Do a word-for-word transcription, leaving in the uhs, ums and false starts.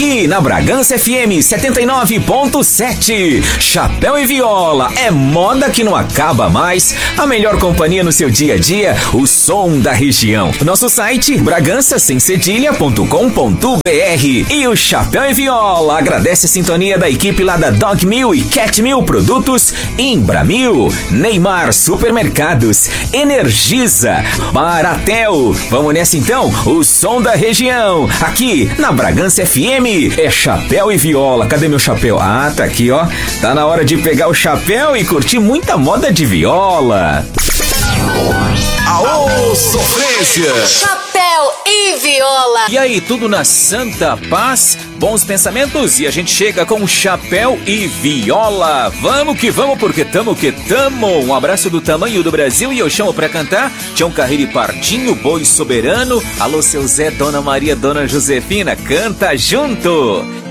aqui na Bragança F M setenta e nove ponto sete. Chapéu e Viola é moda que não acaba mais. A melhor companhia no seu dia a dia, o som da região. Nosso site bragança sem cedilha ponto com ponto b r. E o Chapéu e Viola agradece a sintonia da equipe lá da Dog Mil e Cat Mil Produtos, Imbramil, Neymar Supermercados, Energisa, Baratel. Vamos nessa então, o som da região, aqui na Bragança F M, é Chapéu e Viola. Cadê meu chapéu? Ah, tá aqui, ó. Tá na hora de pegar o chapéu e curtir muita moda de viola. Aô, sofrência! Chapéu e Viola. E aí, tudo na santa paz? Bons pensamentos? E a gente chega com Chapéu e Viola. Vamos que vamos, porque tamo que tamo. Um abraço do tamanho do Brasil e eu chamo pra cantar Tião Carreiro e Pardinho, Boi Soberano. Alô, seu Zé, Dona Maria, Dona Josefina, canta junto.